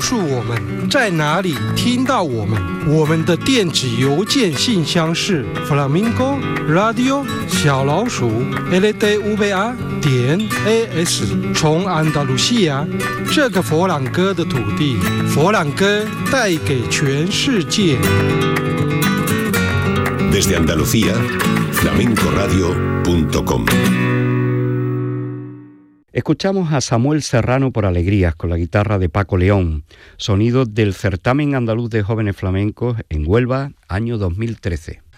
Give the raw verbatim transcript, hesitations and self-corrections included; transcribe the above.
诉我们在哪里听到我们。我们的电子邮件信箱是 flamingo radio 小老鼠 l d v a 点 a s。从安达卢西亚这个佛朗哥的土地，佛朗哥带给全世界。 Desde Andalucía, flamenco radio punto com. Escuchamos a Samuel Serrano por Alegrías con la guitarra de Paco León, sonido del Certamen Andaluz de Jóvenes Flamencos en Huelva, año dos mil trece.